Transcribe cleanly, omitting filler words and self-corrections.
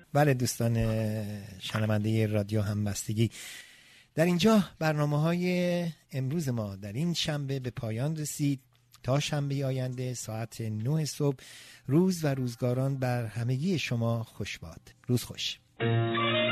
بله دوستان شنونده رادیو همبستگی، در اینجا برنامه‌های امروز ما در این شنبه به پایان رسید. تا شنبه آینده ساعت 9 صبح روز و روزگاران بر همگی شما خوش باد. روز خوش.